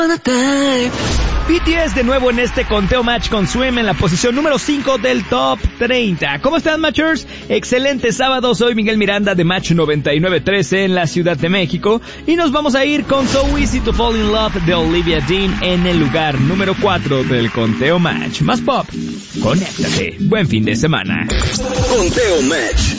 BTS de nuevo en este conteo match con Swim en la posición número 5 del Top 30. ¿Cómo están, Matchers? Excelente sábado, soy Miguel Miranda de Match 99.13 en la Ciudad de México y nos vamos a ir con So Easy to Fall in Love de Olivia Dean en el lugar número 4 del conteo match. Más pop, conéctate, buen fin de semana. Conteo match.